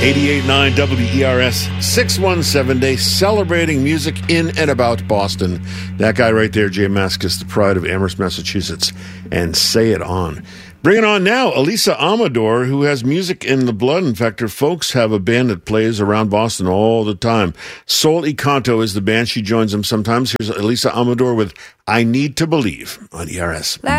88.9 WERS 617 Day, celebrating music in and about Boston. That guy right there, Jay Mascis, the pride of Amherst, Massachusetts, and Say It On. Bring it on now, Elisa Amador, who has music in the blood. In fact, her folks have a band that plays around Boston all the time. Soul y Canto is the band. She joins them sometimes. Here's Elisa Amador with I Need to Believe on ERS.